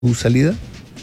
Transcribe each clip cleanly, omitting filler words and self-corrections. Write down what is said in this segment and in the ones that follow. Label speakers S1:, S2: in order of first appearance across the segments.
S1: su salida?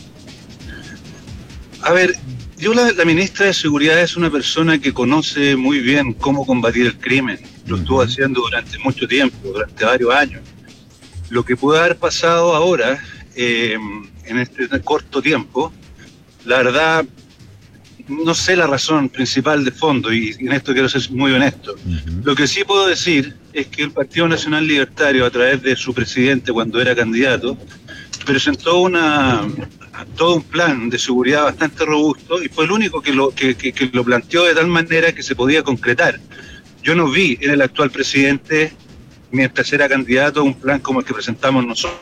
S2: A ver, la ministra de Seguridad es una persona que conoce muy bien cómo combatir el crimen. Lo estuvo haciendo durante mucho tiempo, durante varios años. Lo que puede haber pasado ahora, en este corto tiempo, la verdad, no sé la razón principal de fondo, y en esto quiero ser muy honesto. Lo que sí puedo decir es que el Partido Nacional Libertario, a través de su presidente cuando era candidato, presentó todo un plan de seguridad bastante robusto y fue el único que lo planteó de tal manera que se podía concretar. Yo no vi en el actual presidente, mientras era candidato, un plan como el que presentamos nosotros.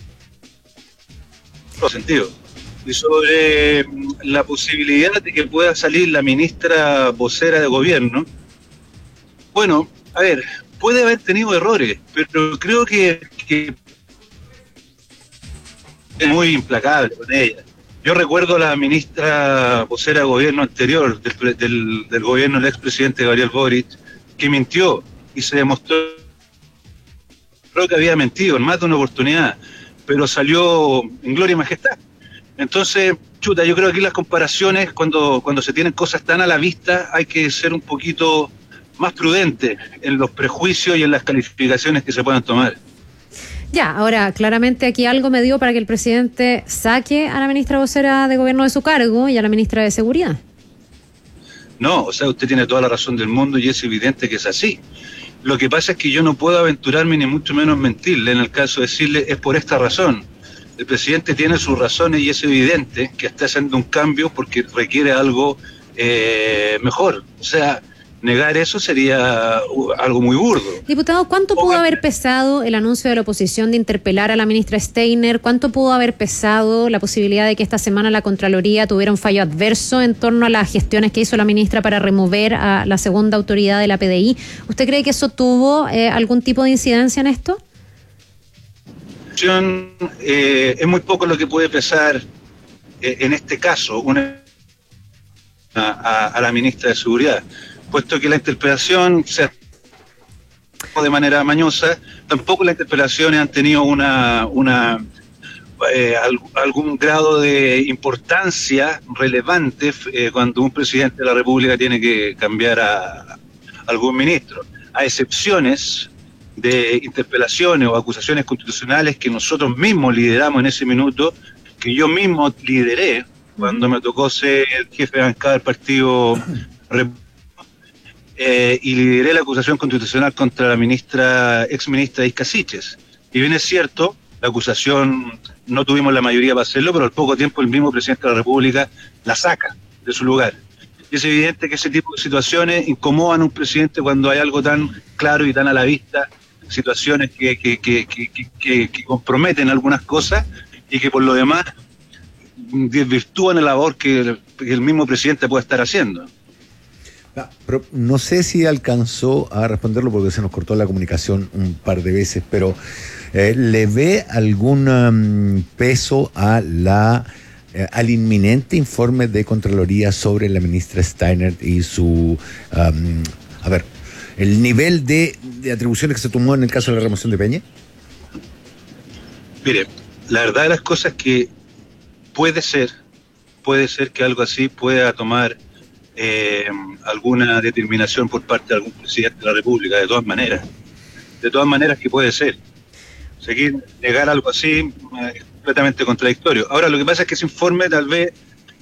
S2: En todo sentido. Y sobre la posibilidad de que pueda salir la ministra vocera de gobierno, bueno, a ver, puede haber tenido errores, pero creo que es muy implacable con ella. Yo recuerdo a la ministra vocera de gobierno anterior, del gobierno del expresidente Gabriel Boric, que mintió y se demostró que había mentido en más de una oportunidad, pero salió en gloria y majestad. Entonces, yo creo que aquí las comparaciones, cuando se tienen cosas tan a la vista, hay que ser un poquito más prudente en los prejuicios y en las calificaciones que se puedan tomar.
S3: Ya, ahora, claramente aquí algo me dio para que el presidente saque a la ministra vocera de gobierno de su cargo y a la ministra de Seguridad.
S2: No, o sea, usted tiene toda la razón del mundo y es evidente que es así. Lo que pasa es que yo no puedo aventurarme ni mucho menos mentirle, en el caso de decirle es por esta razón. El presidente tiene sus razones y es evidente que está haciendo un cambio porque requiere algo mejor. O sea, negar eso sería algo muy burdo.
S3: Diputado, ¿cuánto pudo haber pesado el anuncio de la oposición de interpelar a la ministra Steiner? ¿Cuánto pudo haber pesado la posibilidad de que esta semana la Contraloría tuviera un fallo adverso en torno a las gestiones que hizo la ministra para remover a la segunda autoridad de la PDI? ¿Usted cree que eso tuvo algún tipo de incidencia en esto?
S2: Es muy poco lo que puede pesar en este caso a la ministra de Seguridad, puesto que la interpelación se ha hecho de manera mañosa. Tampoco las interpelaciones han tenido algún grado de importancia relevante cuando un presidente de la República tiene que cambiar a algún ministro, a excepciones de interpelaciones o acusaciones constitucionales que nosotros mismos lideramos en ese minuto, que yo mismo lideré cuando me tocó ser el jefe de bancada del partido y lideré la acusación constitucional contra la ex ministra Isca Siches. Y bien es cierto, la acusación no tuvimos la mayoría para hacerlo, pero al poco tiempo el mismo presidente de la República la saca de su lugar. Y es evidente que ese tipo de situaciones incomodan a un presidente cuando hay algo tan claro y tan a la vista, situaciones que comprometen algunas cosas y que por lo demás desvirtúan la labor que el mismo presidente puede estar haciendo.
S1: Pero no sé si alcanzó a responderlo porque se nos cortó la comunicación un par de veces, pero ¿le ve algún peso al inminente informe de Contraloría sobre la ministra Steiner y su el nivel de atribuciones que se tomó en el caso de la remoción de Peña?
S2: Mire, la verdad de las cosas es que puede ser que algo así pueda tomar alguna determinación por parte de algún presidente de la República, de todas maneras que puede ser. Seguir, negar algo así es completamente contradictorio. Ahora, lo que pasa es que ese informe tal vez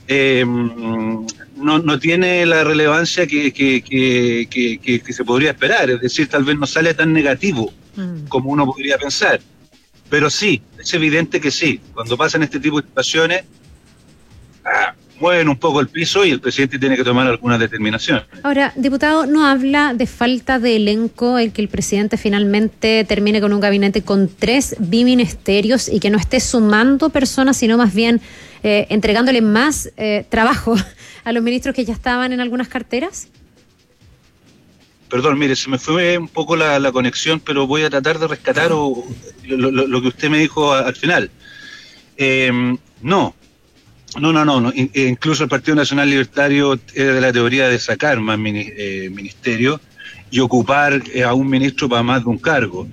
S2: no tiene la relevancia que se podría esperar, es decir, tal vez no sale tan negativo como uno podría pensar, pero sí, es evidente que sí, cuando pasan este tipo de situaciones mueven un poco el piso y el presidente tiene que tomar alguna determinación.
S3: Ahora, diputado, ¿no habla de falta de elenco el que el presidente finalmente termine con un gabinete con 3 biministerios y que no esté sumando personas, sino más bien entregándole más trabajo a los ministros que ya estaban en algunas carteras?
S2: Perdón, mire, se me fue un poco la conexión, pero voy a tratar de rescatar lo que usted me dijo al final. No. Incluso el Partido Nacional Libertario es de la teoría de sacar más ministerios y ocupar a un ministro para más de un cargo.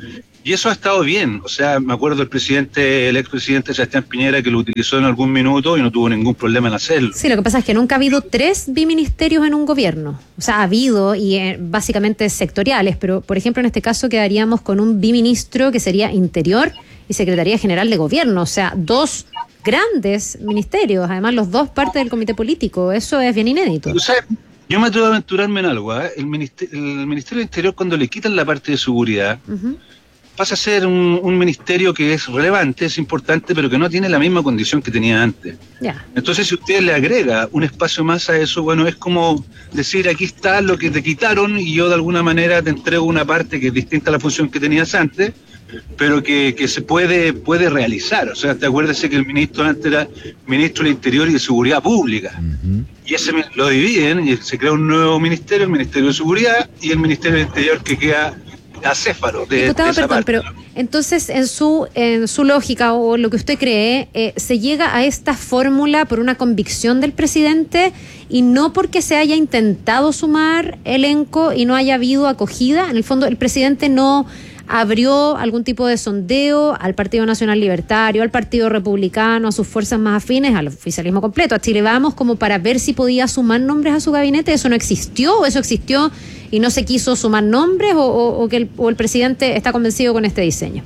S2: Y eso ha estado bien. O sea, me acuerdo el expresidente Sebastián Piñera, que lo utilizó en algún minuto y no tuvo ningún problema en hacerlo.
S3: Sí, lo que pasa es que nunca ha habido 3 biministerios en un gobierno. O sea, ha habido, y básicamente sectoriales, pero por ejemplo en este caso quedaríamos con un biministro que sería Interior y Secretaría General de Gobierno. O sea, 2 grandes ministerios, además los 2 partes del comité político. Eso es bien inédito.
S2: O sea, yo me atrevo a aventurarme en algo. El Ministerio del Interior, cuando le quitan la parte de seguridad, pasa a ser un ministerio que es relevante, es importante, pero que no tiene la misma condición que tenía antes.
S3: Ya.
S2: Entonces, si usted le agrega un espacio más a eso, bueno, es como decir, aquí está lo que te quitaron y yo de alguna manera te entrego una parte que es distinta a la función que tenías antes, pero que se puede realizar. O sea, te acuérdese que el ministro antes era ministro del Interior y de Seguridad Pública. Y ese lo dividen y se crea un nuevo ministerio, el Ministerio de Seguridad y el Ministerio del Interior, que queda acéfalo de
S3: Diputado,
S2: esa
S3: perdón,
S2: parte.
S3: pero entonces en su lógica o lo que usted cree, se llega a esta fórmula por una convicción del presidente y no porque se haya intentado sumar elenco y no haya habido acogida. En el fondo, el presidente no abrió algún tipo de sondeo al Partido Nacional Libertario, al Partido Republicano, a sus fuerzas más afines, al oficialismo completo, a Chile Vamos, como para ver si podía sumar nombres a su gabinete. ¿Eso no existió o eso existió y no se quiso sumar nombres o el presidente está convencido con este diseño?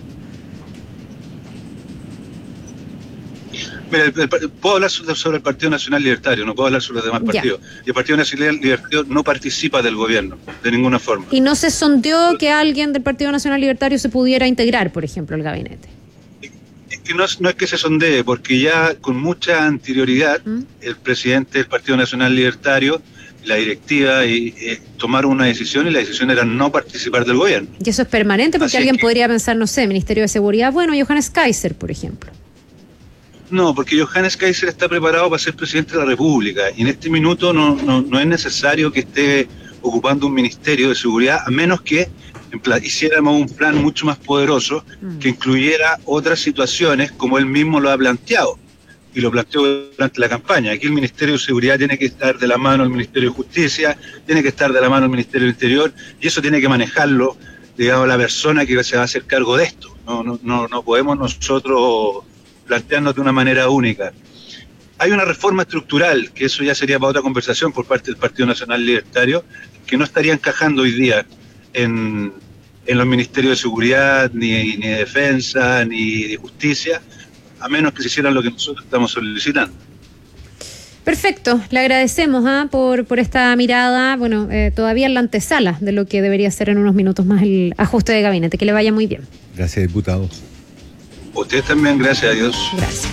S2: Mira, puedo hablar sobre el Partido Nacional Libertario, no puedo hablar sobre los demás partidos. Y el Partido Nacional Libertario no participa del gobierno, de ninguna forma.
S3: ¿Y no se sondeó que alguien del Partido Nacional Libertario se pudiera integrar, por ejemplo, al gabinete?
S2: Es que no es que se sondee, porque ya con mucha anterioridad el presidente del Partido Nacional Libertario, la directiva, tomaron una decisión y la decisión era no participar del gobierno.
S3: Y eso es permanente, porque alguien podría pensar, no sé, Ministerio de Seguridad, bueno, Johannes Kaiser, por ejemplo.
S2: No, porque Johannes Kaiser está preparado para ser presidente de la República y en este minuto no es necesario que esté ocupando un ministerio de seguridad, a menos que hiciéramos un plan mucho más poderoso que incluyera otras situaciones como él mismo lo ha planteado y lo planteó durante la campaña. Aquí el Ministerio de Seguridad tiene que estar de la mano del Ministerio de Justicia, tiene que estar de la mano del Ministerio del Interior y eso tiene que manejarlo, digamos, la persona que se va a hacer cargo de esto. No podemos nosotros plantearnos de una manera única. Hay una reforma estructural, que eso ya sería para otra conversación por parte del Partido Nacional Libertario, que no estaría encajando hoy día en los ministerios de seguridad, ni de defensa, ni de justicia, a menos que se hicieran lo que nosotros estamos solicitando.
S3: Perfecto, le agradecemos por esta mirada, bueno, todavía en la antesala de lo que debería ser en unos minutos más el ajuste de gabinete. Que le vaya muy bien.
S1: Gracias, diputado.
S2: Ustedes también, gracias a Dios.
S3: Gracias.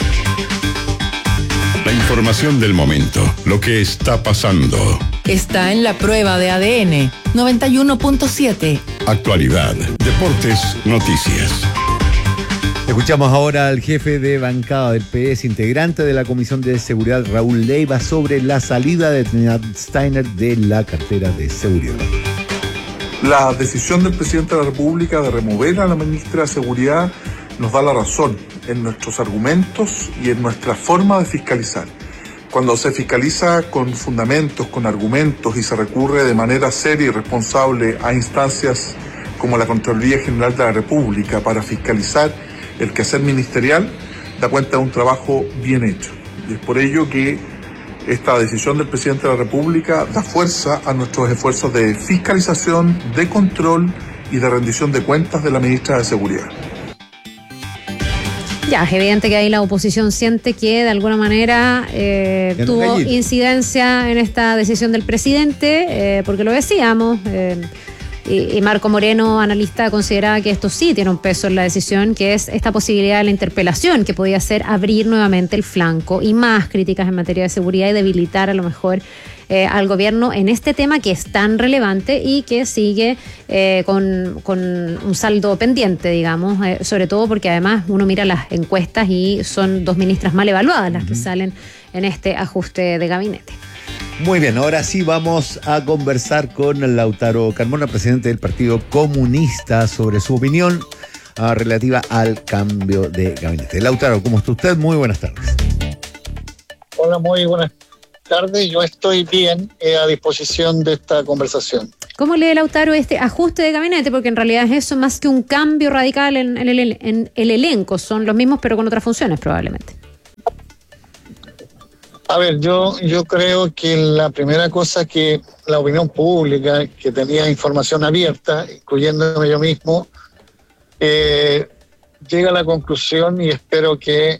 S4: La información del momento, lo que está pasando.
S5: Está en la prueba de ADN 91.7.
S4: Actualidad, deportes, noticias.
S1: Escuchamos ahora al jefe de bancada del PS, integrante de la Comisión de Seguridad, Raúl Leiva, sobre la salida de Trinidad Steiner de la cartera de seguridad.
S6: La decisión del presidente de la República de remover a la ministra de Seguridad nos da la razón en nuestros argumentos y en nuestra forma de fiscalizar. Cuando se fiscaliza con fundamentos, con argumentos y se recurre de manera seria y responsable a instancias como la Contraloría General de la República para fiscalizar el quehacer ministerial, da cuenta de un trabajo bien hecho. Y es por ello que esta decisión del presidente de la República da fuerza a nuestros esfuerzos de fiscalización, de control y de rendición de cuentas de la ministra de Seguridad.
S3: Ya, es evidente que ahí la oposición siente que de alguna manera tuvo incidencia en esta decisión del presidente, porque lo decíamos, y Marco Moreno, analista, consideraba que esto sí tiene un peso en la decisión, que es esta posibilidad de la interpelación, que podía ser abrir nuevamente el flanco y más críticas en materia de seguridad y debilitar a lo mejor al gobierno en este tema que es tan relevante y que sigue con un saldo pendiente, digamos, sobre todo porque además uno mira las encuestas y son 2 ministras mal evaluadas las que salen en este ajuste de gabinete.
S1: Muy bien, ahora sí vamos a conversar con Lautaro Carmona, presidente del Partido Comunista, sobre su opinión relativa al cambio de gabinete. Lautaro, ¿cómo está usted? Muy buenas tardes.
S7: Hola, muy buenas tardes. Yo estoy bien, a disposición de esta conversación.
S3: ¿Cómo lee Lautaro este ajuste de gabinete? Porque en realidad es eso más que un cambio radical en el elenco. Son los mismos pero con otras funciones probablemente.
S7: A ver, yo creo que la primera cosa que la opinión pública, que tenía información abierta, incluyéndome yo mismo, llega a la conclusión, y espero que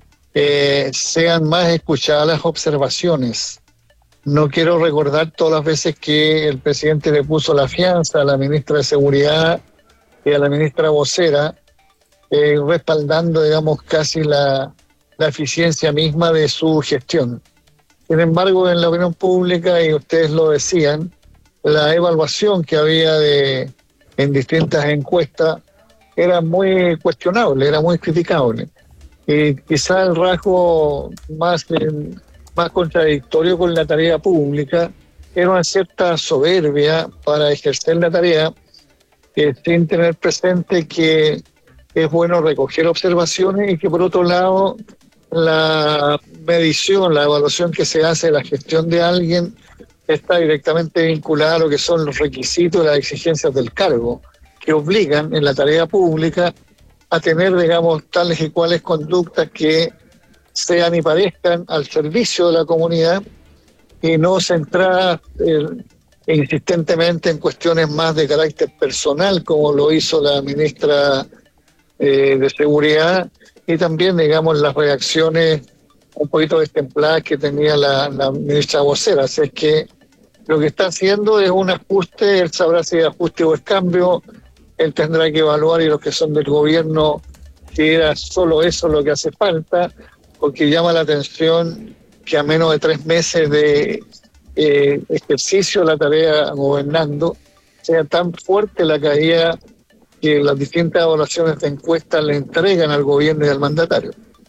S7: sean más escuchadas las observaciones. No quiero recordar todas las veces que el presidente le puso la fianza a la ministra de Seguridad y a la ministra vocera, respaldando, digamos, casi la eficiencia misma de su gestión. Sin embargo, en la opinión pública, y ustedes lo decían, la evaluación que había en distintas encuestas era muy cuestionable, era muy criticable. Y quizá el rasgo más contradictorio con la tarea pública era una cierta soberbia para ejercer la tarea, sin tener presente que es bueno recoger observaciones y que por otro lado la medición, la evaluación que se hace de la gestión de alguien está directamente vinculada a lo que son los requisitos y las exigencias del cargo, que obligan en la tarea pública a tener, digamos, tales y cuales conductas que sean y parezcan al servicio de la comunidad y no centradas insistentemente en cuestiones más de carácter personal, como lo hizo la ministra de Seguridad, y también, digamos, las reacciones un poquito destempladas que tenía la ministra vocera. Así es que lo que está haciendo es un ajuste, él sabrá si es ajuste o es cambio, él tendrá que evaluar, y los que son del gobierno, si era solo eso lo que hace falta, porque llama la atención que a menos de 3 meses de ejercicio de la tarea gobernando, sea tan fuerte la caída que las distintas evaluaciones de encuestas le entregan al gobierno y al mandatario.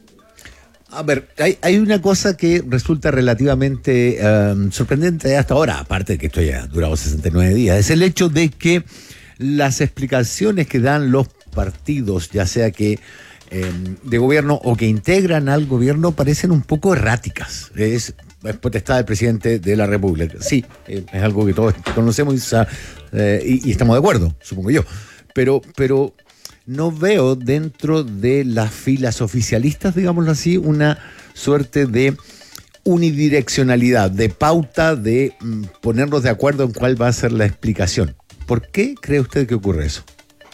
S1: A ver, hay una cosa que resulta relativamente sorprendente hasta ahora, aparte de que esto ya ha durado 69 días, es el hecho de que las explicaciones que dan los partidos, ya sea que de gobierno o que integran al gobierno, parecen un poco erráticas. Es potestad del presidente de la República. Sí, es algo que todos conocemos y estamos de acuerdo, supongo yo. Pero no veo dentro de las filas oficialistas, digámoslo así, una suerte de unidireccionalidad, de pauta, de ponernos de acuerdo en cuál va a ser la explicación. ¿Por qué cree usted que ocurre eso?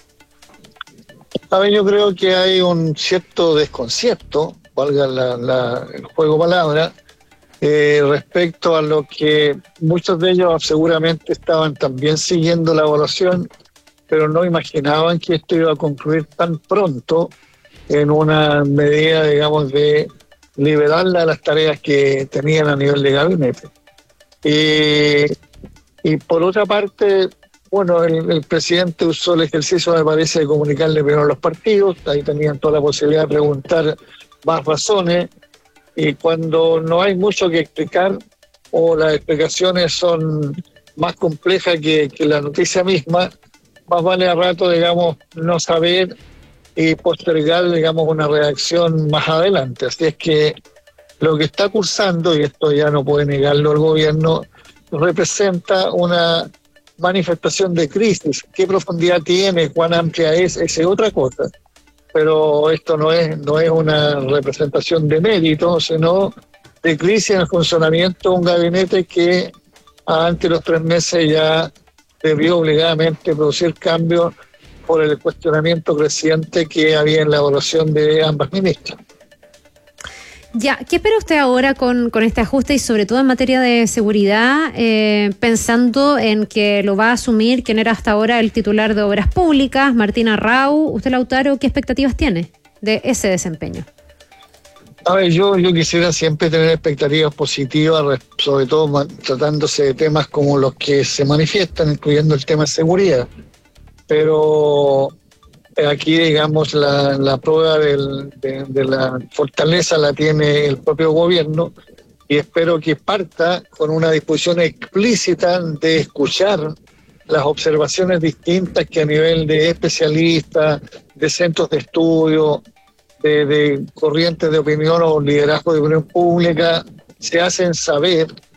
S7: A ver, yo creo que hay un cierto desconcierto, valga el juego de palabras, respecto a lo que muchos de ellos seguramente estaban también siguiendo la evaluación, pero no imaginaban que esto iba a concluir tan pronto en una medida, digamos, de liberarla a las tareas que tenían a nivel de gabinete. Y por otra parte, bueno, el presidente usó el ejercicio, me parece, de comunicarle primero a los partidos, ahí tenían toda la posibilidad de preguntar más razones, y cuando no hay mucho que explicar o las explicaciones son más complejas que la noticia misma, más vale a rato, digamos, no saber y postergar, digamos, una reacción más adelante. Así es que lo que está cursando, y esto ya no puede negarlo el gobierno, representa una manifestación de crisis. ¿Qué profundidad tiene? ¿Cuán amplia es? Esa es otra cosa. Pero esto no es una representación de mérito, sino de crisis en el funcionamiento de un gabinete que antes de los 3 meses ya debió obligadamente producir cambios por el cuestionamiento creciente que había en la evaluación de ambas ministras.
S3: Ya, ¿qué espera usted ahora con este ajuste y sobre todo en materia de seguridad, pensando en que lo va a asumir quien era hasta ahora el titular de Obras Públicas, Martín Arrau? Usted, Lautaro, ¿qué expectativas tiene de ese desempeño?
S7: A ver, yo quisiera siempre tener expectativas positivas, sobre todo tratándose de temas como los que se manifiestan, incluyendo el tema de seguridad. Pero aquí, digamos, la prueba de la fortaleza la tiene el propio gobierno, y espero que parta con una disposición explícita de escuchar las observaciones distintas que a nivel de especialistas, de centros de estudio, de corrientes de opinión o liderazgo de opinión pública se hacen saber,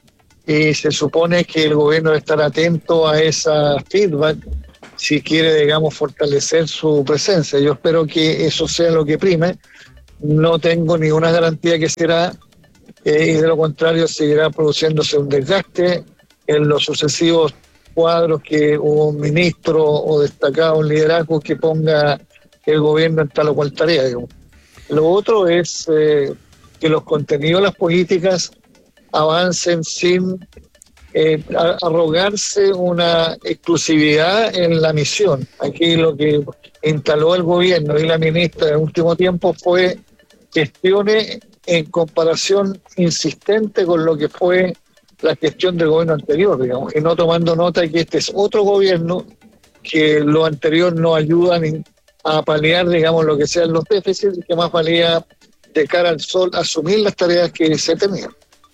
S7: y se supone que el gobierno debe estar atento a esa feedback si quiere, digamos, fortalecer su presencia. Yo espero que eso sea lo que prime. No tengo ninguna garantía que será, y de lo contrario seguirá produciéndose un desgaste en los sucesivos cuadros que hubo un ministro o destacado un liderazgo que ponga el gobierno en tal o cual tarea, digamos. Lo otro es que los contenidos de las políticas avancen sin arrogarse una exclusividad en la misión. Aquí lo que instaló el gobierno y la ministra en el último tiempo fue gestiones en comparación insistente con lo que fue la gestión del gobierno anterior, digamos, y no tomando nota de que este es otro gobierno, que lo anterior no ayuda a paliar, digamos, lo que sean los déficits, y que más valía de cara al sol asumir las tareas que se tenían.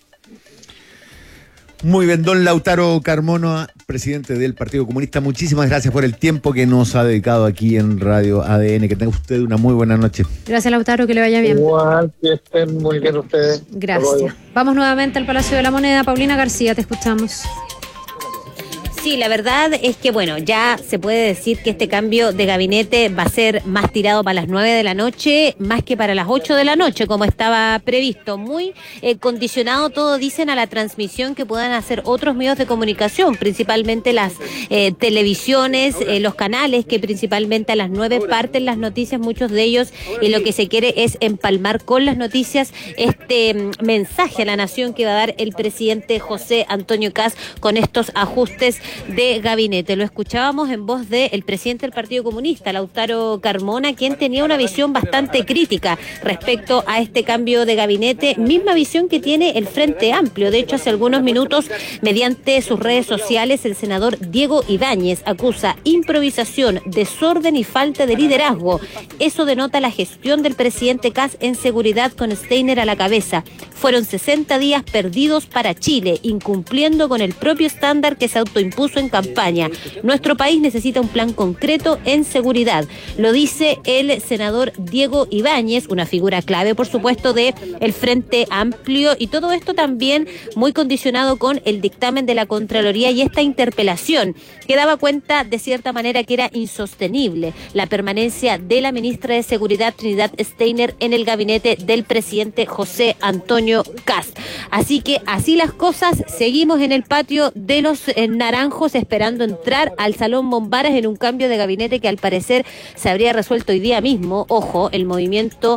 S1: Muy bien, don Lautaro Carmona, presidente del Partido Comunista, muchísimas gracias por el tiempo que nos ha dedicado aquí en Radio ADN. Que tenga usted una muy buena noche.
S3: Gracias, Lautaro, que le vaya bien.
S7: Igual, que estén muy bien ustedes.
S3: Gracias. Vamos nuevamente al Palacio de la Moneda. Paulina García, te escuchamos.
S8: Sí, la verdad es que, bueno, ya se puede decir que este cambio de gabinete va a ser más tirado para las 9 de la noche, más que para las 8 de la noche, como estaba previsto. Muy condicionado, todo dicen, a la transmisión que puedan hacer otros medios de comunicación, principalmente las televisiones, los canales, que principalmente a las 9 parten las noticias, muchos de ellos, y lo que se quiere es empalmar con las noticias este mensaje a la nación que va a dar el presidente José Antonio Kast con estos ajustes de gabinete. Lo escuchábamos en voz del presidente del Partido Comunista, Lautaro Carmona, quien tenía una visión bastante crítica respecto a este cambio de gabinete, misma visión que tiene el Frente Amplio. De hecho, hace algunos minutos, mediante sus redes sociales, el senador Diego Ibáñez acusa improvisación, desorden y falta de liderazgo. Eso denota la gestión del presidente Kast en seguridad, con Steiner a la cabeza. Fueron 60 días perdidos para Chile, incumpliendo con el propio estándar que se autoimpuso en campaña. Nuestro país necesita un plan concreto en seguridad. Lo dice el senador Diego Ibáñez, una figura clave, por supuesto, de el Frente Amplio, y todo esto también muy condicionado con el dictamen de la Contraloría y esta interpelación que daba cuenta, de cierta manera, que era insostenible la permanencia de la ministra de Seguridad, Trinidad Steiner, en el gabinete del presidente José Antonio Kast. Así que así las cosas, seguimos en el patio de los naranjos esperando entrar al Salón Bombaras en un cambio de gabinete que al parecer se habría resuelto hoy día mismo. Ojo, el movimiento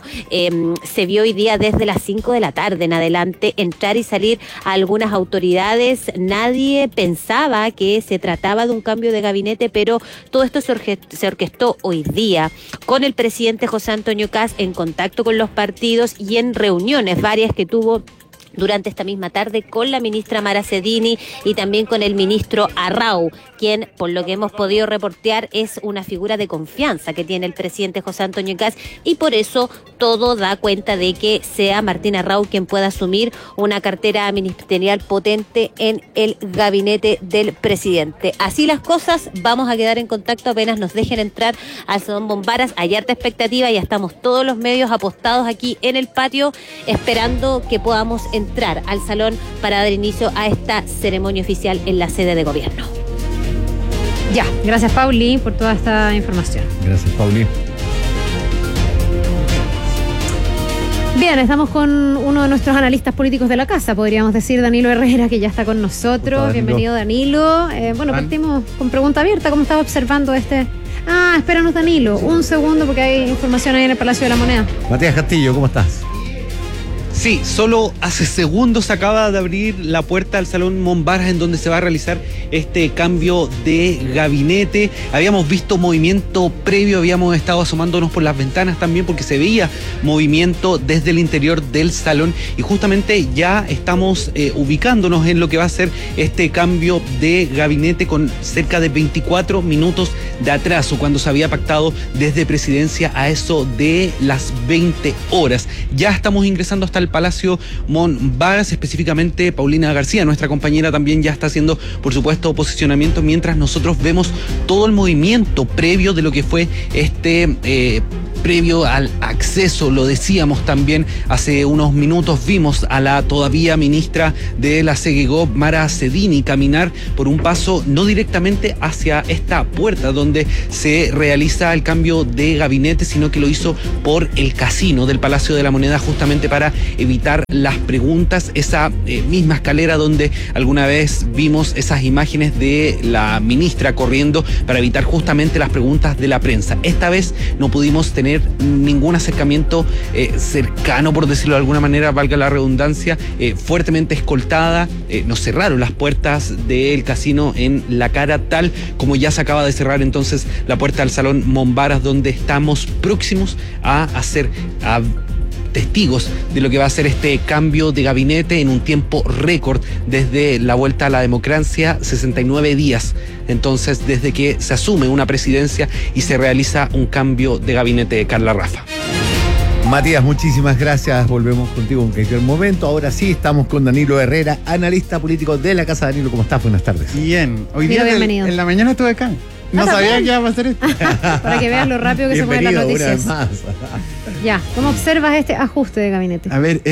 S8: se vio hoy día desde las 5 de la tarde en adelante, entrar y salir a algunas autoridades. Nadie pensaba que se trataba de un cambio de gabinete, pero todo esto se orquestó hoy día con el presidente José Antonio Kast en contacto con los partidos y en reuniones varias que tuvo durante esta misma tarde con la ministra Mara Cedini y también con el ministro Arrau, quien, por lo que hemos podido reportear, es una figura de confianza que tiene el presidente José Antonio Kast, y por eso todo da cuenta de que sea Martín Arrau quien pueda asumir una cartera ministerial potente en el gabinete del presidente. Así las cosas, vamos a quedar en contacto apenas nos dejen entrar al Salón Bombaras. Hay harta expectativa, ya estamos todos los medios apostados aquí en el patio esperando que podamos entrar al salón para dar inicio a esta ceremonia oficial en la sede de gobierno.
S3: Ya, gracias, Pauli, por toda esta información.
S1: Gracias, Pauli.
S3: Bien, estamos con uno de nuestros analistas políticos de la casa, podríamos decir, Danilo Herrera, que ya está con nosotros. Bienvenido, Danilo. Bueno, partimos con pregunta abierta. ¿Cómo estaba observando este...? Espéranos, Danilo, un segundo, porque hay información ahí en el Palacio de la Moneda.
S1: Matías Castillo, ¿cómo estás?
S9: Sí, solo hace segundos acaba de abrir la puerta al Salón Bombaras, en donde se va a realizar este cambio de gabinete. Habíamos visto movimiento previo, habíamos estado asomándonos por las ventanas también, porque se veía movimiento desde el interior del salón, y justamente ya estamos ubicándonos en lo que va a ser este cambio de gabinete con cerca de 24 minutos de atraso, cuando se había pactado desde presidencia a eso de las 20 horas. Ya estamos ingresando hasta el Palacio Bombaras, específicamente Paulina García, nuestra compañera, también ya está haciendo, por supuesto, posicionamiento, mientras nosotros vemos todo el movimiento previo de lo que fue este previo al acceso, lo decíamos también hace unos minutos, vimos a la todavía ministra de la CEGEGOV, Mara Cedini, caminar por un paso no directamente hacia esta puerta donde se realiza el cambio de gabinete, sino que lo hizo por el casino del Palacio de la Moneda, justamente para evitar las preguntas. Esa misma escalera donde alguna vez vimos esas imágenes de la ministra corriendo para evitar justamente las preguntas de la prensa. Esta vez no pudimos tener ningún acercamiento cercano, por decirlo de alguna manera, valga la redundancia, fuertemente escoltada. Nos cerraron las puertas del casino en la cara, tal como ya se acaba de cerrar entonces la puerta al Salón Mombaras, donde estamos próximos a testigos de lo que va a ser este cambio de gabinete en un tiempo récord desde la vuelta a la democracia, 69 días. Entonces, desde que se asume una presidencia y se realiza un cambio de gabinete, Carla Rafa.
S1: Matías, muchísimas gracias. Volvemos contigo en cualquier momento. Ahora sí, estamos con Danilo Herrera, analista político de la Casa. Danilo, ¿cómo estás? Buenas tardes.
S10: Bien. Hoy
S3: Mira,
S10: día
S3: bienvenido.
S10: en la mañana estuve acá. No sabía que iba a pasar esto.
S3: Para que veas lo rápido que se mueven las noticias.
S1: Más.
S3: Ya, ¿cómo observas este ajuste de gabinete?
S10: A ver,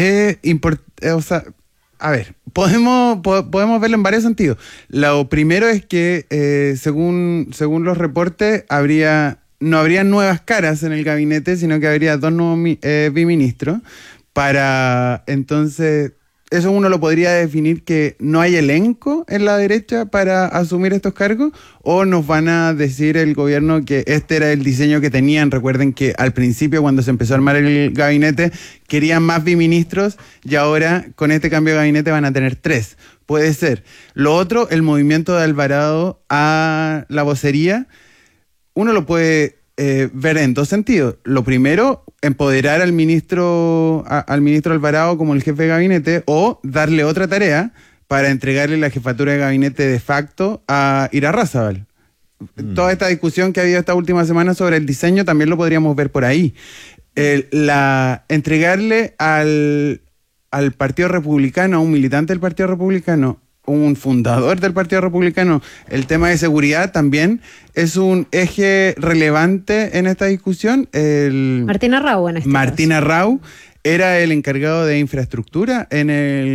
S10: podemos verlo en varios sentidos. Lo primero es que, según los reportes, no habría nuevas caras en el gabinete, sino que habría 2 nuevos biministros. Entonces, eso uno lo podría definir que no hay elenco en la derecha para asumir estos cargos, o nos van a decir el gobierno que este era el diseño que tenían. Recuerden que al principio, cuando se empezó a armar el gabinete, querían más biministros y ahora con este cambio de gabinete van a tener 3. Puede ser. Lo otro, el movimiento de Alvarado a la vocería, uno lo puede ver en 2 sentidos. Lo primero, empoderar al ministro Alvarado como el jefe de gabinete, o darle otra tarea para entregarle la jefatura de gabinete de facto a Irarrázaval. Toda esta discusión que ha habido esta última semana sobre el diseño también lo podríamos ver por ahí. Entregarle al Partido Republicano, a un militante del Partido Republicano, un fundador del Partido Republicano, el tema de seguridad también es un eje relevante en esta discusión.
S3: Martín Arrau, en este
S10: Martín
S3: caso.
S10: Arrau era el encargado de infraestructura en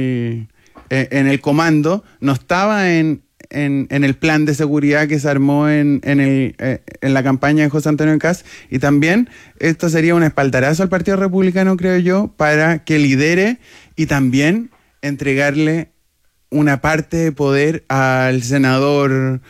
S10: el comando, no estaba en el plan de seguridad que se armó en la campaña de José Antonio Kast, y también esto sería un espaldarazo al Partido Republicano, creo yo, para que lidere y también entregarle una parte de poder al senador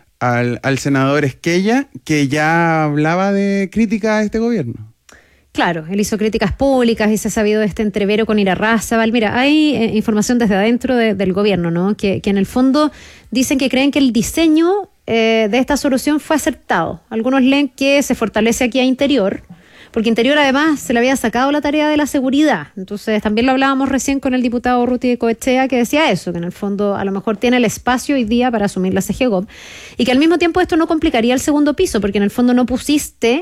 S10: Esquella, que ya hablaba de crítica a este gobierno.
S3: Claro, él hizo críticas públicas y se ha sabido de este entrevero con Irarrázaval. Mira, hay información desde adentro del gobierno, ¿no? Que en el fondo dicen que creen que el diseño de esta solución fue acertado. Algunos leen que se fortalece aquí a Interior, porque Interior además se le había sacado la tarea de la seguridad. Entonces también lo hablábamos recién con el diputado Ruti Ecoechea, que decía eso, que en el fondo a lo mejor tiene el espacio hoy día para asumir la CEGEGOV, y que al mismo tiempo esto no complicaría el segundo piso, porque en el fondo no pusiste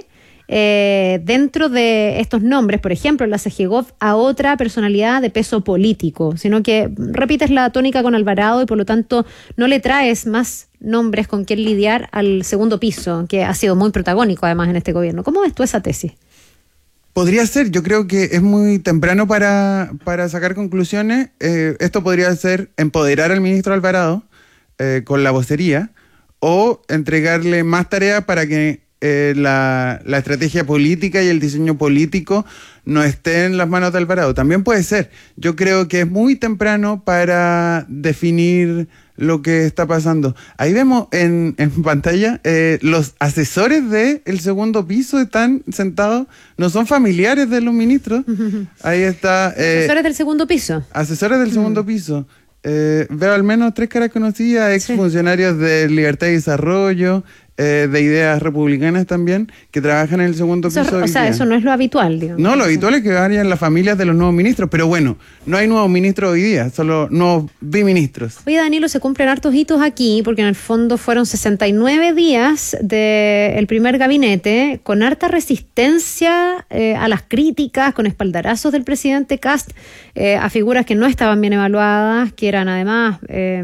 S3: dentro de estos nombres, por ejemplo, en la CEGEGOV, a otra personalidad de peso político, sino que repites la tónica con Alvarado y por lo tanto no le traes más nombres con quien lidiar al segundo piso, que ha sido muy protagónico además en este gobierno. ¿Cómo ves tú esa tesis?
S10: Podría ser, yo creo que es muy temprano para sacar conclusiones. Esto podría ser empoderar al ministro Alvarado con la vocería, o entregarle más tareas para que la estrategia política y el diseño político no esté en las manos de Alvarado. También puede ser. Yo creo que es muy temprano para definir lo que está pasando. Ahí vemos en pantalla los asesores del segundo piso están sentados, no son familiares de los ministros. Ahí está.
S3: Asesores del segundo piso.
S10: Asesores del segundo piso. Veo al menos 3 caras conocidas, exfuncionarios de Libertad y Desarrollo, de Ideas Republicanas también, que trabajan en el segundo piso.
S3: O sea, eso no es lo habitual, digamos.
S10: No, lo habitual es que vayan las familias de los nuevos ministros, pero bueno, no hay nuevos ministros hoy día, solo nuevos biministros.
S3: Oye, Danilo, se cumplen hartos hitos aquí, porque en el fondo fueron 69 días del primer gabinete, con harta resistencia a las críticas, con espaldarazos del presidente Kast a figuras que no estaban bien evaluadas, que eran además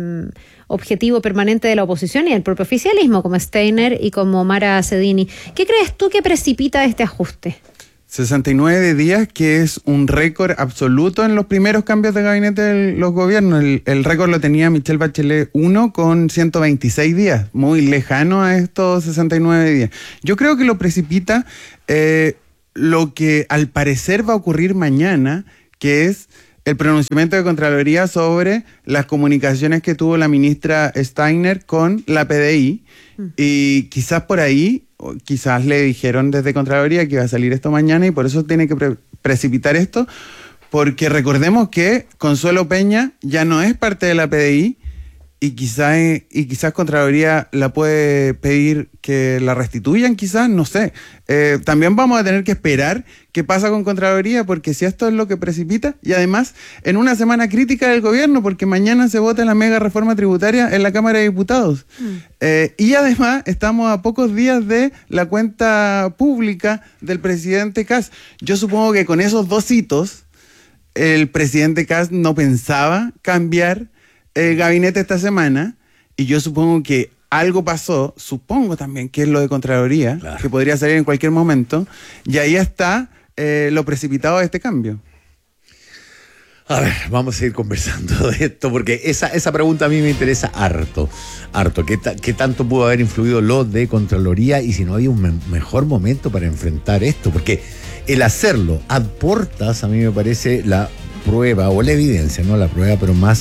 S3: objetivo permanente de la oposición y del propio oficialismo, como Steiner y como Mara Cedini. ¿Qué crees tú que precipita este ajuste?
S10: 69 días, que es un récord absoluto en los primeros cambios de gabinete de los gobiernos. El récord lo tenía Michelle Bachelet 1 con 126 días, muy lejano a estos 69 días. Yo creo que lo precipita lo que al parecer va a ocurrir mañana, que es el pronunciamiento de Contraloría sobre las comunicaciones que tuvo la ministra Steiner con la PDI. Y quizás por ahí, quizás le dijeron desde Contraloría que iba a salir esto mañana y por eso tiene que precipitar esto, porque recordemos que Consuelo Peña ya no es parte de la PDI y quizás Contraloría la puede pedir que la restituyan, quizás, no sé. También vamos a tener que esperar qué pasa con Contraloría, porque si esto es lo que precipita, y además en una semana crítica del gobierno, porque mañana se vota la mega reforma tributaria en la Cámara de Diputados. Y además estamos a pocos días de la cuenta pública del presidente Kast. Yo supongo que con esos dos hitos, el presidente Kast no pensaba cambiar el gabinete esta semana, y yo supongo que algo pasó, supongo también que es lo de Contraloría, claro, que podría salir en cualquier momento, y ahí está lo precipitado de este cambio.
S1: A ver, vamos a seguir conversando de esto, porque esa pregunta a mí me interesa harto. ¿Qué tanto pudo haber influido lo de Contraloría y si no había un mejor momento para enfrentar esto? Porque el hacerlo ad portas a mí me parece la prueba, o la evidencia, no la prueba, pero más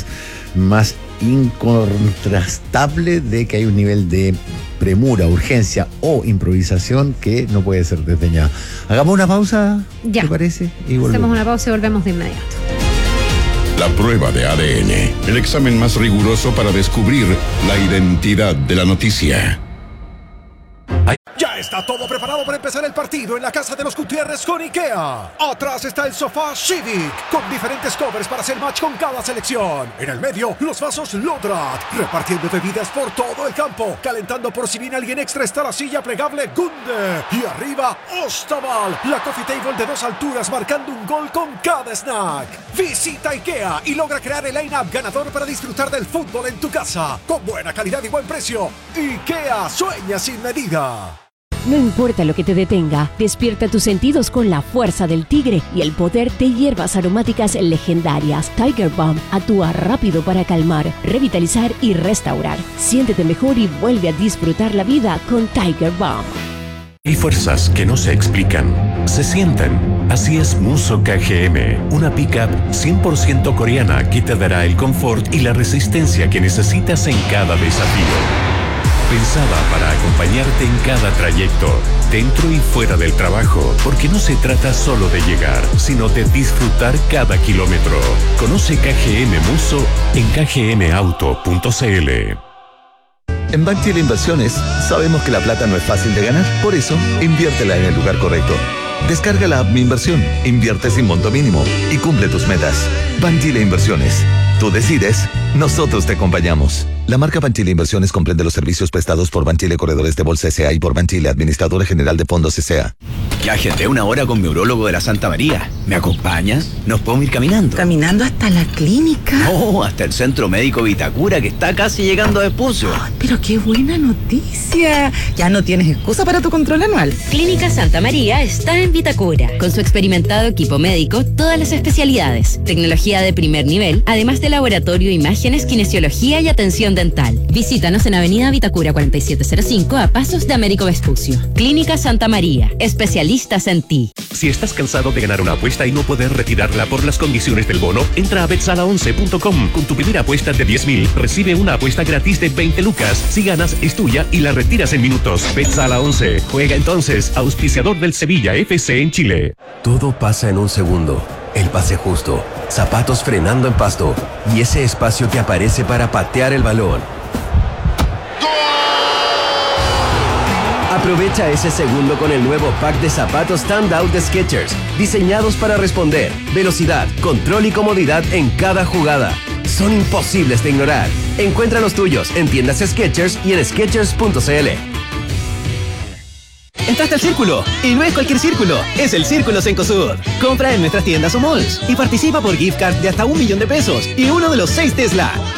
S1: incontrastable de que hay un nivel de premura, urgencia o improvisación que no puede ser desdeñada. Hagamos una pausa,
S3: ya.
S1: ¿te parece? Y volvemos.
S3: Hacemos una pausa y volvemos de inmediato.
S4: La prueba de ADN, el examen más riguroso para descubrir la identidad de la noticia.
S11: Ya está todo preparado para empezar el partido en la casa de los Gutiérrez con IKEA. Atrás está el sofá Civic, con diferentes covers para hacer match con cada selección. En el medio, los vasos Lodrat, repartiendo bebidas por todo el campo. Calentando por si viene alguien extra está la silla plegable Gunde. Y arriba, Ostaval, la coffee table de 2 alturas marcando un gol con cada snack. Visita IKEA y logra crear el line-up ganador para disfrutar del fútbol en tu casa. Con buena calidad y buen precio. IKEA, sueña sin medida.
S12: No importa lo que te detenga, despierta tus sentidos con la fuerza del tigre y el poder de hierbas aromáticas legendarias. Tiger Balm actúa rápido para calmar, revitalizar y restaurar. Siéntete mejor y vuelve a disfrutar la vida con Tiger Balm.
S13: Hay fuerzas que no se explican, se sienten. Así es Musso KGM, una pickup 100% coreana que te dará el confort y la resistencia que necesitas en cada desafío. Pensada para acompañarte en cada trayecto, dentro y fuera del trabajo, porque no se trata solo de llegar, sino de disfrutar cada kilómetro. Conoce KGM Musso en kgmauto.cl.
S14: En Banchile Inversiones sabemos que la plata no es fácil de ganar, por eso inviértela en el lugar correcto. Descarga la app Mi Inversión, invierte sin monto mínimo y cumple tus metas. Banchile Inversiones. Tú decides, nosotros te acompañamos. La marca Banchile Inversiones comprende los servicios prestados por Banchile Corredores de Bolsa S.A. y por Banchile Administradora General de Fondos S.A.
S15: Ya agendé una hora con mi urólogo de la Santa María. ¿Me acompañas? ¿Nos podemos ir caminando?
S16: ¿Caminando hasta la clínica?
S15: No, hasta el Centro Médico Vitacura, que está casi llegando a Vespucio.
S16: Oh, pero qué buena noticia. Ya no tienes excusa para tu control anual.
S17: Clínica Santa María está en Vitacura. Con su experimentado equipo médico, todas las especialidades, tecnología de primer nivel, además de laboratorio, imágenes, kinesiología y atención dental. Visítanos en Avenida Vitacura 4705 a pasos de Américo Vespucio. Clínica Santa María, especialistas en ti.
S13: Si estás cansado de ganar una apuesta y no poder retirarla por las condiciones del bono, entra a betsala11.com. Con tu primera apuesta de 10.000, recibe una apuesta gratis de 20 lucas. Si ganas, es tuya y la retiras en minutos. Betsala 11. Juega entonces, auspiciador del Sevilla FC en Chile.
S18: Todo pasa en un segundo. El pase justo, zapatos frenando en pasto y ese espacio que aparece para patear el balón. Aprovecha ese segundo con el nuevo pack de zapatos Standout de Skechers, diseñados para responder, velocidad, control y comodidad en cada jugada. Son imposibles de ignorar. Encuentra los tuyos en tiendas Skechers y en Skechers.cl.
S19: Entraste al Círculo, y no es cualquier círculo, es el Círculo Cencosud. Compra en nuestras tiendas o malls y participa por gift card de hasta $1.000.000 y uno de los 6 Tesla.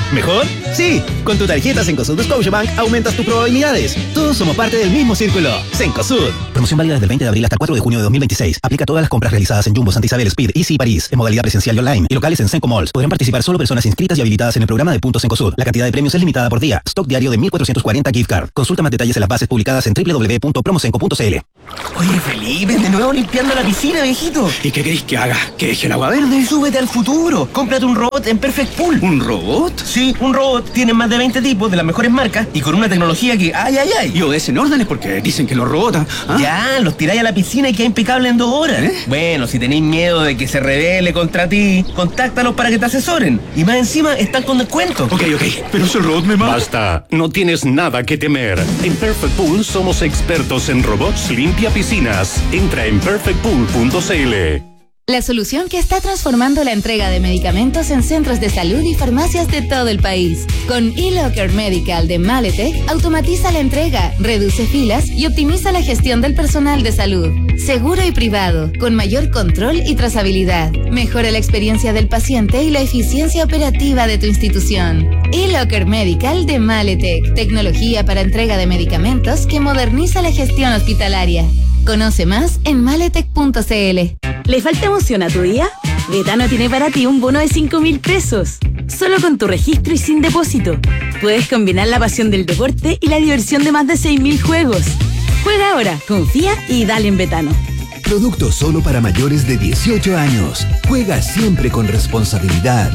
S19: ¿Mejor? Sí, con tu tarjeta Cencosud de Scotiabank aumentas tus probabilidades. Todos somos parte del mismo círculo. Cencosud.
S20: Promoción válida desde el 20 de abril hasta el 4 de junio de 2026. Aplica a todas las compras realizadas en Jumbo, Santa Isabel, Speed, Easy y París, en modalidad presencial y online, y locales en Cenco Malls. Podrán participar solo personas inscritas y habilitadas en el programa de Puntos Cencosud. La cantidad de premios es limitada por día. Stock diario de 1.440 gift card. Consulta más detalles en las bases publicadas en www.promocenco.cl.
S19: Oye, Felipe, de nuevo limpiando la piscina, viejito. ¿Y qué queréis que haga? ¿Que deje el agua verde? Súbete al futuro. Cómprate un robot en Perfect Pool. ¿Un robot? Sí, un robot. Tienen más de 20 tipos de las mejores marcas y con una tecnología que ¡ay!
S15: Y obedecen órdenes porque dicen que los robots...
S19: Ya, los tiráis a la piscina y queda impecable en 2 horas. Bueno, si tenéis miedo de que se rebele contra ti, contáctalos para que te asesoren. Y más encima, están con descuento.
S15: Ok, pero si el robot me mata...
S13: Basta, no tienes nada que temer. En Perfect Pool somos expertos en robots limpia piscinas. Entra en perfectpool.cl.
S21: La solución que está transformando la entrega de medicamentos en centros de salud y farmacias de todo el país. Con eLocker Medical de Maletec, automatiza la entrega, reduce filas y optimiza la gestión del personal de salud. Seguro y privado, con mayor control y trazabilidad. Mejora la experiencia del paciente y la eficiencia operativa de tu institución. eLocker Medical de Maletec, tecnología para entrega de medicamentos que moderniza la gestión hospitalaria. Conoce más en maletec.cl.
S22: ¿Le falta emoción a tu día? Betano tiene para ti un bono de 5.000 pesos. Solo con tu registro y sin depósito. Puedes combinar la pasión del deporte y la diversión de más de 6.000 juegos. Juega ahora, confía y dale en Betano.
S23: Producto solo para mayores de 18 años. Juega siempre con responsabilidad.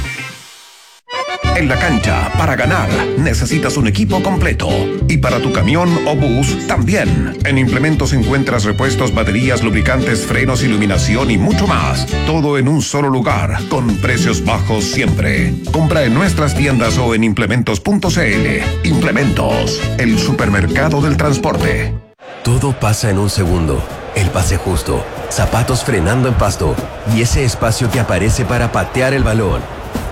S24: En la cancha, para ganar, necesitas un equipo completo. Y para tu camión o bus, también. En Implementos encuentras repuestos, baterías, lubricantes, frenos, iluminación y mucho más. Todo en un solo lugar, con precios bajos siempre. Compra en nuestras tiendas o en implementos.cl. Implementos, el supermercado del transporte.
S18: Todo pasa en un segundo. El pase justo, zapatos frenando en pasto y ese espacio que aparece para patear el balón.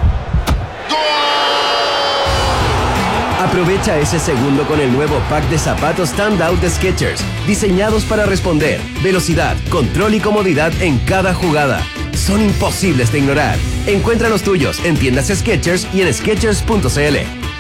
S18: Aprovecha ese segundo con el nuevo pack de zapatos Standout de Skechers, diseñados para responder, velocidad, control y comodidad en cada jugada. Son imposibles de ignorar. Encuentra los tuyos en tiendas Skechers y en Skechers.cl.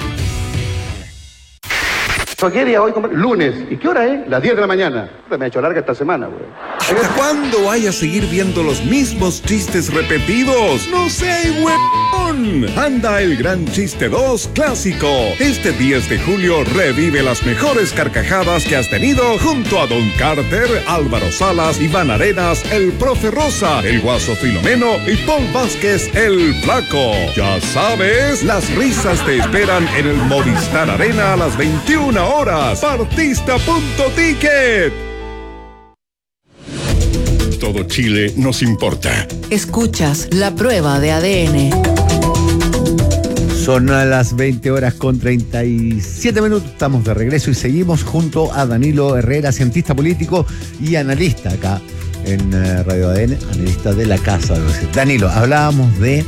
S25: ¿Qué día hoy? Lunes. ¿Y qué hora es? Las 10 de la mañana. Me ha hecho larga esta semana, güey.
S26: ¿Hasta cuándo vaya a seguir viendo los mismos chistes repetidos? ¡No sé, huevón! Anda el Gran Chiste 2 Clásico. Este 10 de julio revive las mejores carcajadas que has tenido junto a Don Carter, Álvaro Salas, Iván Arenas, el Profe Rosa, el Guaso Filomeno y Paul Vázquez, el Flaco. Ya sabes, las risas te esperan en el Movistar Arena a las 21 horas. Partista.ticket.
S4: Todo Chile nos importa.
S5: Escuchas La Prueba de ADN.
S1: Son a las 20 horas con 37 minutos. Estamos de regreso y seguimos junto a Danilo Herrera, cientista político y analista acá en Radio ADN, analista de la Casa. Danilo, hablábamos de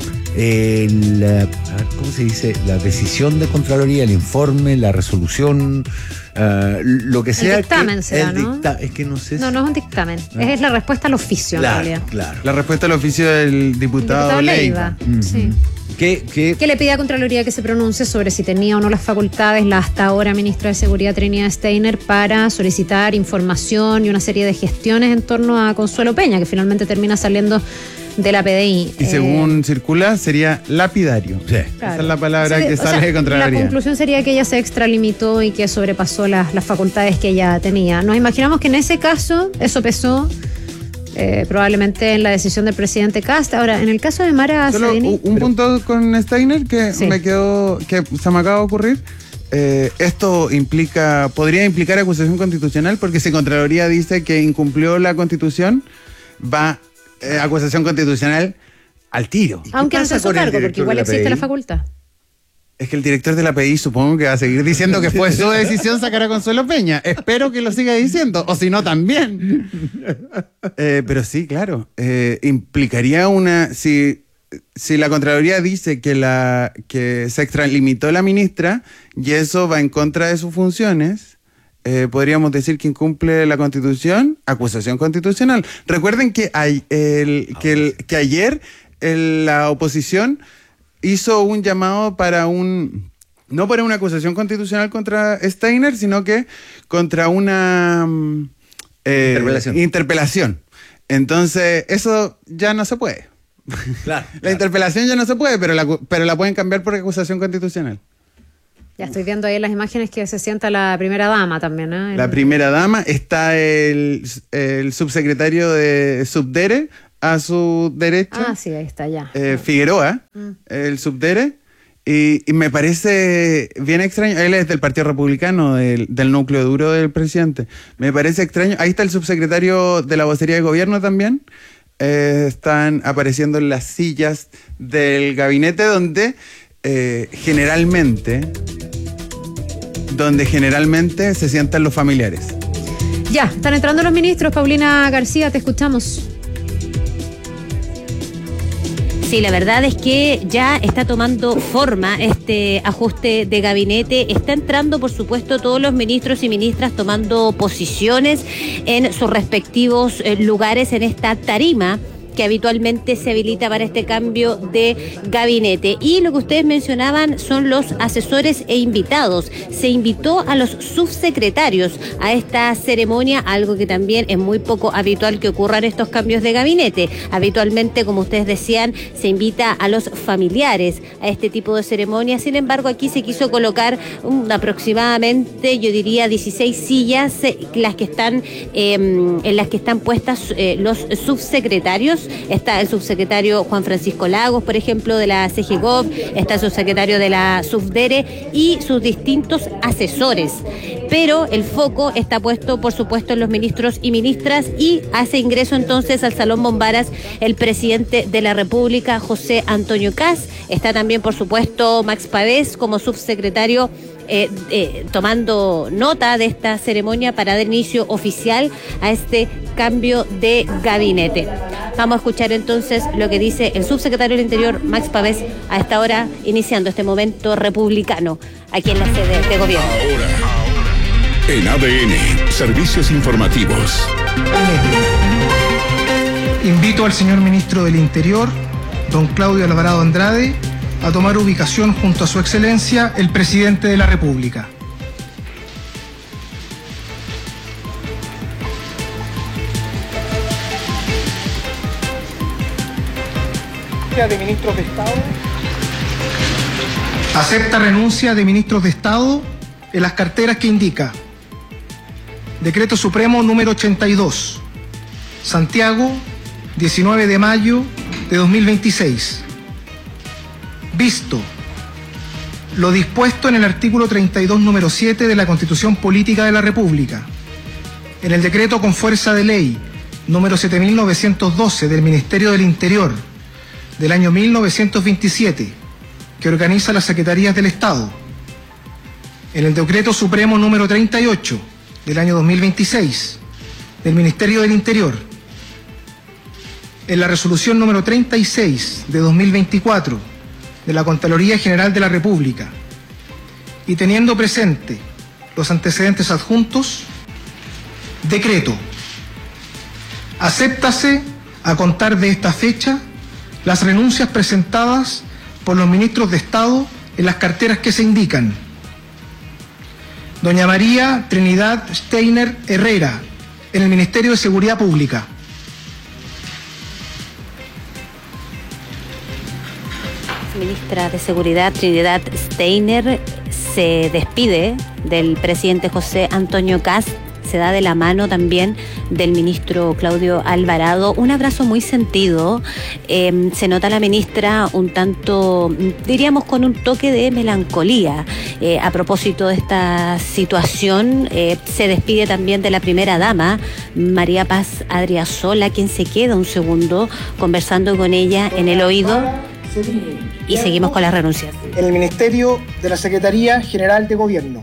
S1: ¿cómo se dice? La decisión de Contraloría, el informe, la resolución, lo que sea.
S3: El dictamen será, ¿no?
S1: Es que no sé.
S3: No es un dictamen. Es la respuesta al oficio,
S1: claro,
S3: en realidad.
S1: Claro.
S10: La respuesta al oficio del diputado Leiva.
S3: Sí.
S1: Que
S3: le pide a Contraloría que se pronuncie sobre si tenía o no las facultades la hasta ahora ministra de Seguridad Trinidad Steiner para solicitar información y una serie de gestiones en torno a Consuelo Peña, que finalmente termina saliendo de la PDI.
S10: Y según circula, sería lapidario. Sí. Claro. Esa es la palabra que sale de Contraloría.
S3: La conclusión sería que ella se extralimitó y que sobrepasó las facultades que ella tenía. Nos imaginamos que en ese caso eso pesó probablemente en la decisión del presidente Kast. Ahora, en el caso de Mara Sedini...
S10: Un punto con Steiner que se me acaba de ocurrir. Esto podría implicar acusación constitucional, porque si Contraloría dice que incumplió la Constitución, va acusación constitucional al tiro.
S3: Aunque no se hizo cargo, porque igual existe la facultad.
S10: Es que el director de la PDI supongo que va a seguir diciendo que fue su decisión sacar a Consuelo Peña. Espero que lo siga diciendo, o si no también. Pero sí, claro, implicaría si la Contraloría dice que se extralimitó la ministra y eso va en contra de sus funciones, podríamos decir que incumple la Constitución, acusación constitucional. Recuerden que ayer la oposición hizo un llamado para no para una acusación constitucional contra Steiner, sino que contra una interpelación. Entonces, eso ya no se puede.
S1: Claro,
S10: la interpelación ya no se puede, pero la pueden cambiar por acusación constitucional.
S3: Ya estoy viendo ahí las imágenes que se sienta la primera dama también, ¿eh?
S10: La primera dama, está el subsecretario de Subdere a su derecha.
S3: Ah, sí, ahí está ya.
S10: Figueroa, el Subdere. Y me parece bien extraño, él es del Partido Republicano, del núcleo duro del presidente. Me parece extraño, ahí está el subsecretario de la vocería de gobierno también. Están apareciendo en las sillas del gabinete donde generalmente se sientan los familiares.
S3: Ya, están entrando los ministros. Paulina García, te escuchamos.
S2: Sí, la verdad es que ya está tomando forma este ajuste de gabinete. Está entrando, por supuesto, todos los ministros y ministras tomando posiciones en sus respectivos lugares en esta tarima que habitualmente se habilita para este cambio de gabinete. Y lo que ustedes mencionaban son los asesores e invitados. Se invitó a los subsecretarios a esta ceremonia, algo que también es muy poco habitual que ocurran estos cambios de gabinete. Habitualmente, como ustedes decían, se invita a los familiares a este tipo de ceremonias. Sin embargo, aquí se quiso colocar aproximadamente, yo diría, 16 sillas en las que están puestas los subsecretarios. Está el subsecretario Juan Francisco Lagos, por ejemplo, de la CGGOV, está el subsecretario de la Subdere y sus distintos asesores. Pero el foco está puesto, por supuesto, en los ministros y ministras, y hace ingreso entonces al Salón Bombaras el presidente de la República, José Antonio Kast. Está también, por supuesto, Max Pavés como subsecretario tomando nota de esta ceremonia para dar inicio oficial a este cambio de gabinete. Vamos a escuchar entonces lo que dice el subsecretario del Interior, Max Pavés, a esta hora, iniciando este momento republicano aquí en la sede de gobierno.
S4: Ahora, en ADN, servicios informativos.
S6: Invito al señor ministro del Interior, don Claudio Alvarado Andrade, a tomar ubicación junto a su excelencia, el presidente de la República. De ministros de Estado. Acepta renuncia de ministros de Estado en las carteras que indica: Decreto Supremo número 82, Santiago, 19 de mayo de 2026. Visto lo dispuesto en el artículo 32, número 7 de la Constitución Política de la República, en el decreto con fuerza de ley número 7912 del Ministerio del Interior del año 1927, que organiza las Secretarías del Estado, en el decreto supremo número 38 del año 2026 del Ministerio del Interior, en la resolución número 36 de 2024 de la Contraloría General de la República, y teniendo presente los antecedentes adjuntos, decreto: acéptase a contar de esta fecha las renuncias presentadas por los ministros de Estado en las carteras que se indican: doña María Trinidad Steiner Herrera, en el Ministerio de Seguridad Pública.
S2: Ministra de Seguridad Trinidad Steiner se despide del presidente José Antonio Kast. Se da de la mano también del ministro Claudio Alvarado. Un abrazo muy sentido. Se nota la ministra un tanto, diríamos, con un toque de melancolía. A propósito de esta situación, se despide también de la primera dama, María Paz Adriasola, quien se queda un segundo conversando con ella en el oído. Y seguimos con las renuncias.
S6: En el Ministerio de la Secretaría General de Gobierno.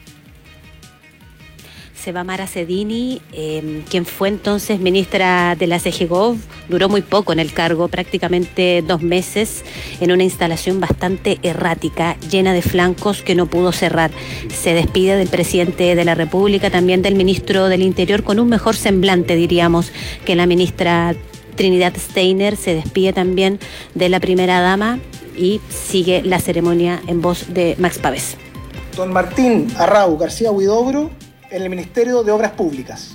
S2: Se va Mara Cedini, quien fue entonces ministra de la CGGOV, duró muy poco en el cargo, prácticamente 2 meses, en una instalación bastante errática, llena de flancos que no pudo cerrar. Se despide del presidente de la República, también del ministro del Interior, con un mejor semblante, diríamos, que la ministra Trinidad Steiner. Se despide también de la primera dama, y sigue la ceremonia en voz de Max Pavés.
S6: Don Martín Arrau García Huidobro, en el Ministerio de Obras Públicas.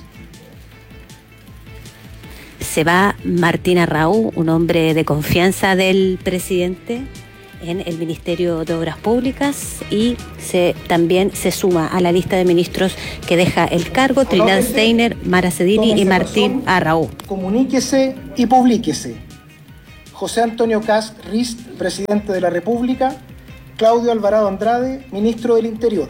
S2: Se va Martín Arrau, un hombre de confianza del presidente en el Ministerio de Obras Públicas, y también se suma a la lista de ministros que deja el cargo Trinidad Steiner, Mara Cedini y Martín Arrau.
S6: Comuníquese y publíquese. José Antonio Kast Rist, presidente de la República. Claudio Alvarado Andrade, ministro del Interior.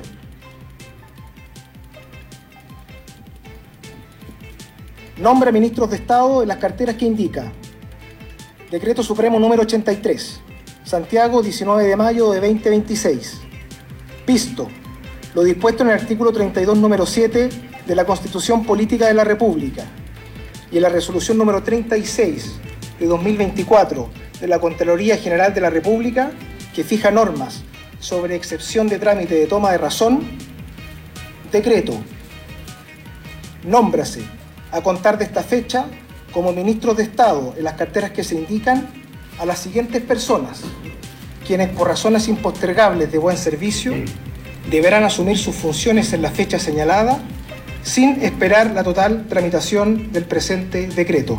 S6: Nombra ministros de Estado en las carteras que indica. Decreto Supremo número 83. Santiago, 19 de mayo de 2026. Visto lo dispuesto en el artículo 32, número 7 de la Constitución Política de la República y en la resolución número 36 de 2024 de la Contraloría General de la República, que fija normas sobre excepción de trámite de toma de razón, decreto. Nómbrase, a contar de esta fecha, como ministros de Estado en las carteras que se indican, a las siguientes personas, quienes por razones impostergables de buen servicio deberán asumir sus funciones en la fecha señalada, sin esperar la total tramitación del presente decreto.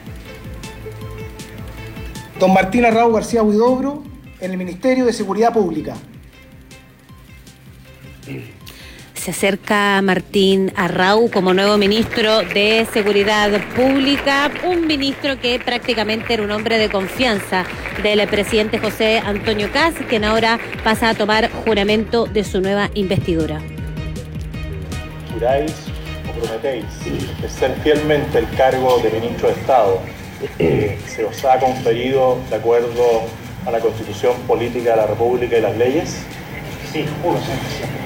S6: Don Martín Arrau García Huidobro, en el Ministerio de Seguridad Pública.
S2: Se acerca Martín Arrau como nuevo ministro de Seguridad Pública, un ministro que prácticamente era un hombre de confianza del presidente José Antonio Kast, quien ahora pasa a tomar juramento de su nueva investidura.
S7: ¿Juráis o prometéis ejercer fielmente el cargo de ministro de Estado que se os ha conferido de acuerdo a la Constitución Política de la República y las leyes? Sí, juro, señor presidente.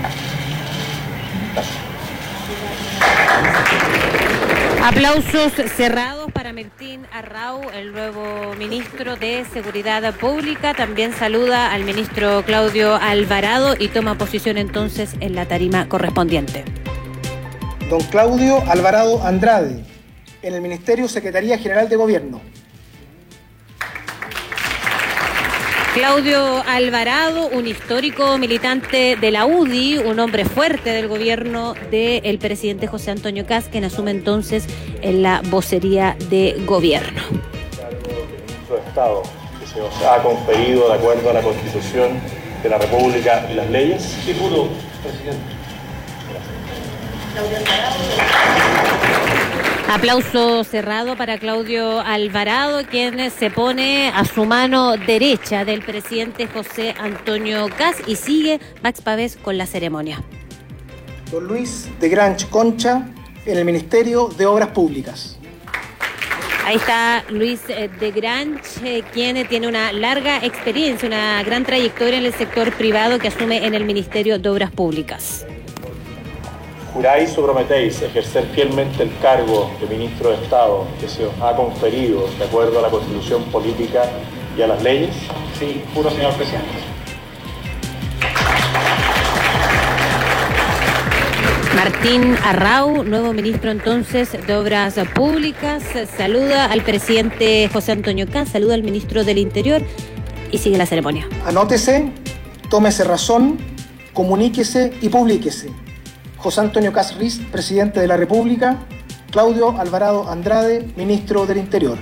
S2: Aplausos cerrados para Martín Arrau, el nuevo ministro de Seguridad Pública. También saluda al ministro Claudio Alvarado y toma posición entonces en la tarima correspondiente.
S6: Don Claudio Alvarado Andrade, en el Ministerio Secretaría General de Gobierno.
S2: Claudio Alvarado, un histórico militante de la UDI, un hombre fuerte del gobierno del presidente José Antonio Kast, quien asume entonces en la vocería de gobierno.
S7: Cargo de ministro de Estado que se os ha conferido de acuerdo a la Constitución de la República y las leyes. Sí, juro, presidente.
S2: Aplauso cerrado para Claudio Alvarado, quien se pone a su mano derecha del presidente José Antonio Kast, y sigue Max Pavés con la ceremonia.
S6: Don Luis de Granch Concha, en el Ministerio de Obras Públicas.
S2: Ahí está Luis de Granch, quien tiene una larga experiencia, una gran trayectoria en el sector privado, que asume en el Ministerio de Obras Públicas.
S7: ¿Juráis o prometéis ejercer fielmente el cargo de ministro de Estado que se os ha conferido de acuerdo a la Constitución Política y a las leyes? Sí, juro, señor presidente.
S2: Martín Arrau, nuevo ministro entonces de Obras Públicas, saluda al presidente José Antonio Kast, saluda al ministro del Interior y sigue la ceremonia.
S6: Anótese, tómese razón, comuníquese y publíquese. José Antonio Kast Rist, presidente de la República. Claudio Alvarado Andrade, ministro del Interior.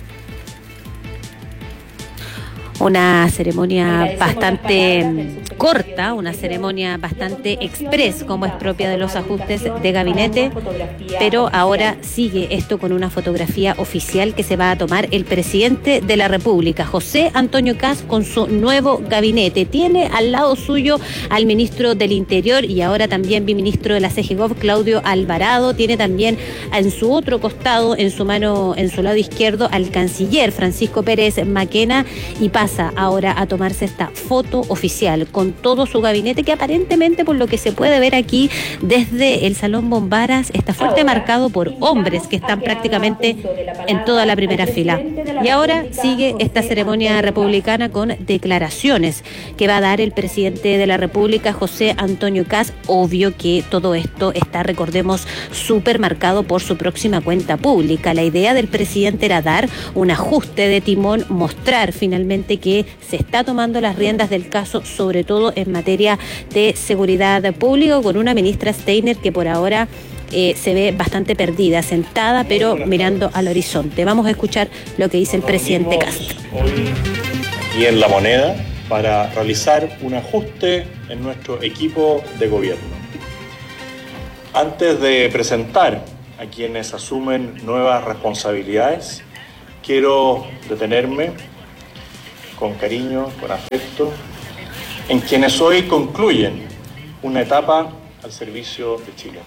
S2: Una ceremonia bastante corta, una ceremonia bastante express, como es propia de los ajustes de gabinete, pero ahora sigue esto con una fotografía oficial que se va a tomar el presidente de la República, José Antonio Kast, con su nuevo gabinete. Tiene al lado suyo al ministro del Interior y ahora también biministro de la CGGOV, Claudio Alvarado. Tiene también en su otro costado, en su lado izquierdo, al canciller Francisco Pérez Maquena, y pasa ahora a tomarse esta foto oficial con todo su gabinete, que aparentemente, por lo que se puede ver aquí desde el Salón Bombaras, está fuerte marcado por hombres que están prácticamente en toda la primera fila. Y ahora sigue esta ceremonia republicana con declaraciones que va a dar el presidente de la República, José Antonio Kast. Obvio que todo esto está, recordemos, súper marcado por su próxima cuenta pública. La idea del presidente era dar un ajuste de timón, mostrar finalmente de que se está tomando las riendas del caso, sobre todo en materia de seguridad pública, con una ministra Steiner que por ahora se ve bastante perdida, sentada, pero mirando al horizonte. Vamos a escuchar lo que dice el presidente Kast.
S7: Hoy aquí en La Moneda para realizar un ajuste en nuestro equipo de gobierno. Antes de presentar a quienes asumen nuevas responsabilidades, quiero detenerme con cariño, con afecto, en quienes hoy concluyen una etapa al servicio de Chile.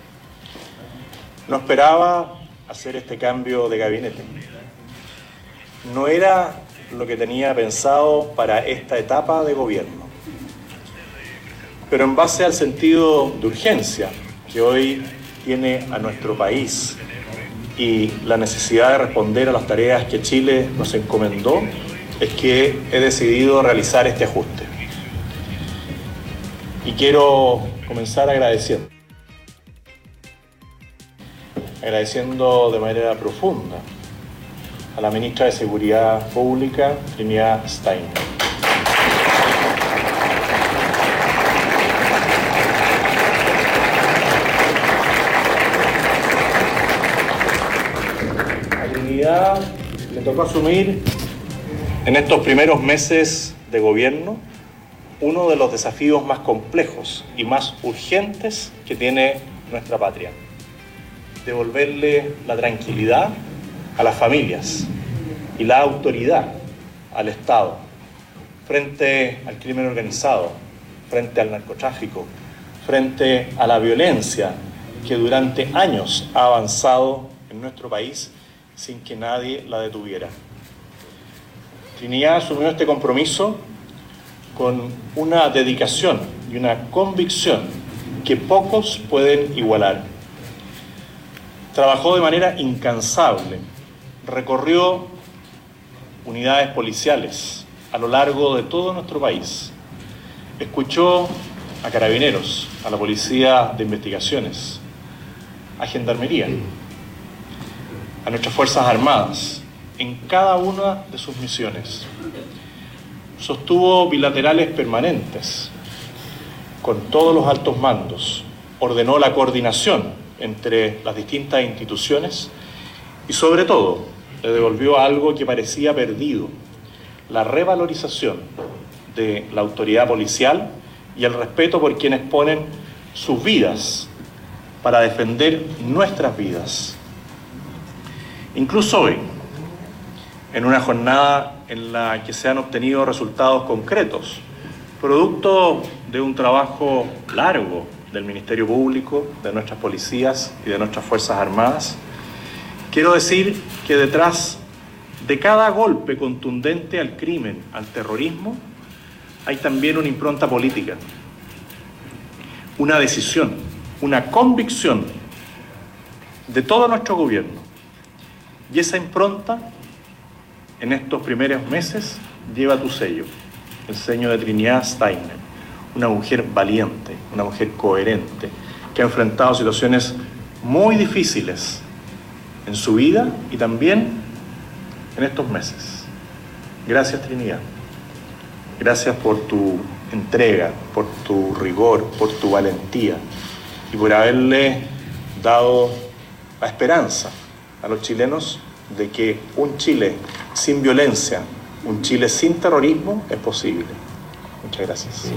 S7: No esperaba hacer este cambio de gabinete. No era lo que tenía pensado para esta etapa de gobierno. Pero en base al sentido de urgencia que hoy tiene a nuestro país y la necesidad de responder a las tareas que Chile nos encomendó, es que he decidido realizar este ajuste. Y quiero comenzar agradeciendo de manera profunda a la ministra de Seguridad Pública, Trinidad Steiner. A Trinidad le tocó asumir en estos primeros meses de gobierno uno de los desafíos más complejos y más urgentes que tiene nuestra patria: devolverle la tranquilidad a las familias y la autoridad al Estado frente al crimen organizado, frente al narcotráfico, frente a la violencia que durante años ha avanzado en nuestro país sin que nadie la detuviera. Trinidad asumió este compromiso con una dedicación y una convicción que pocos pueden igualar. Trabajó de manera incansable, recorrió unidades policiales a lo largo de todo nuestro país, escuchó a Carabineros, a la Policía de Investigaciones, a Gendarmería, a nuestras Fuerzas Armadas, en cada una de sus misiones. Sostuvo bilaterales permanentes con todos los altos mandos, ordenó la coordinación entre las distintas instituciones y sobre todo le devolvió algo que parecía perdido: la revalorización de la autoridad policial y el respeto por quienes ponen sus vidas para defender nuestras vidas. Incluso hoy, en una jornada en la que se han obtenido resultados concretos, producto de un trabajo largo del Ministerio Público, de nuestras policías y de nuestras Fuerzas Armadas, quiero decir que detrás de cada golpe contundente al crimen, al terrorismo, hay también una impronta política, una decisión, una convicción de todo nuestro gobierno. Y esa impronta, en estos primeros meses, lleva tu sello, el sello de Trinidad Steiner, una mujer valiente, una mujer coherente, que ha enfrentado situaciones muy difíciles en su vida y también en estos meses. Gracias, Trinidad. Gracias por tu entrega, por tu rigor, por tu valentía y por haberle dado la esperanza a los chilenos de que un Chile sin violencia, un Chile sin terrorismo es posible. Muchas gracias.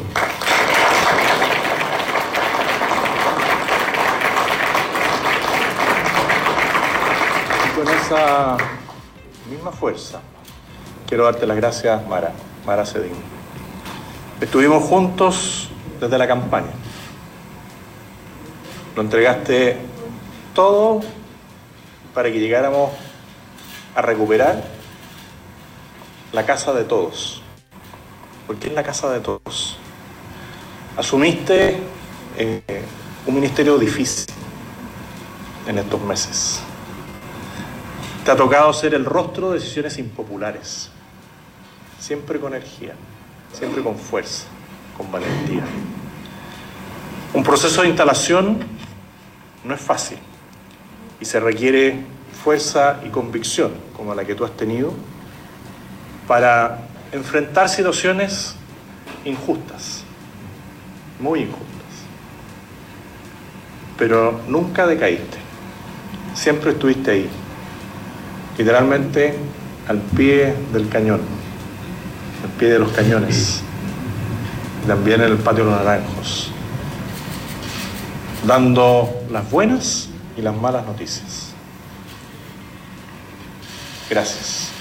S7: Y con esa misma fuerza quiero darte las gracias, Mara Cedín. Estuvimos juntos desde la campaña. Lo entregaste todo para que llegáramos a recuperar la casa de todos. Porque es la casa de todos. Asumiste un ministerio difícil en estos meses. Te ha tocado ser el rostro de decisiones impopulares. Siempre con energía, siempre con fuerza, con valentía. Un proceso de instalación no es fácil y se requiere fuerza y convicción, como la que tú has tenido, para enfrentar situaciones injustas, muy injustas. Pero nunca decaíste, siempre estuviste ahí, literalmente al pie del cañón, al pie de los cañones, y también en el patio de los Naranjos, dando las buenas y las malas noticias. Gracias.